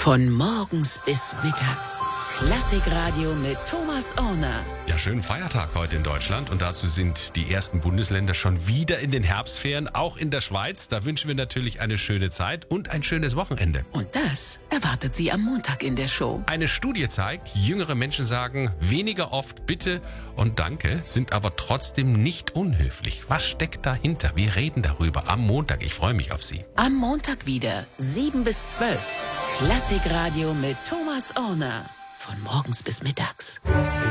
Von morgens bis mittags. Klassikradio mit Thomas Orner. Ja, schönen Feiertag heute in Deutschland und dazu sind die ersten Bundesländer schon wieder in den Herbstferien, auch in der Schweiz. Da wünschen wir natürlich eine schöne Zeit und ein schönes Wochenende. Und das erwartet Sie am Montag in der Show. Eine Studie zeigt, jüngere Menschen sagen weniger oft Bitte und Danke, sind aber trotzdem nicht unhöflich. Was steckt dahinter? Wir reden darüber am Montag. Ich freue mich auf Sie. Am Montag wieder 7 bis 12. Klassikradio mit Thomas Orner. Von morgens bis mittags.